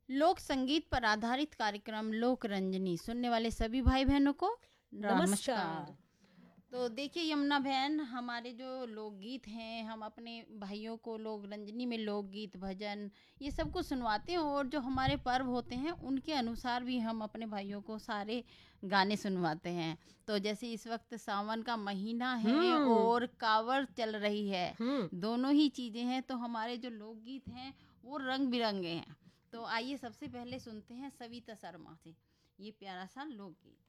लोक संगीत पर आधारित कार्यक्रम लोक रंजनी सुनने वाले सभी भाई बहनों को नमस्कार। तो देखिए यमुना बहन, हमारे जो लोकगीत हैं, हम अपने भाइयों को लोक रंजनी में लोकगीत भजन ये सब कुछ सुनवाते हैं, और जो हमारे पर्व होते हैं उनके अनुसार भी हम अपने भाइयों को सारे गाने सुनवाते हैं। तो जैसे इस वक्त सावन का महीना है और कांवड़ चल रही है, दोनों ही चीज़ें हैं, तो हमारे जो लोकगीत हैं वो रंग बिरंगे हैं। तो आइए सबसे पहले सुनते हैं सविता शर्मा से ये प्यारा सा लोकगीत।